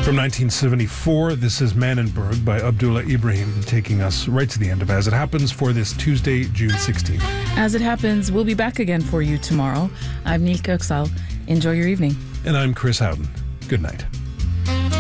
From 1974, this is Manenberg by Abdullah Ibrahim, taking us right to the end of As It Happens for this Tuesday, June 16th. As It Happens, we'll be back again for you tomorrow. I'm Neil Kirksal. Enjoy your evening. And I'm Chris Howden. Good night.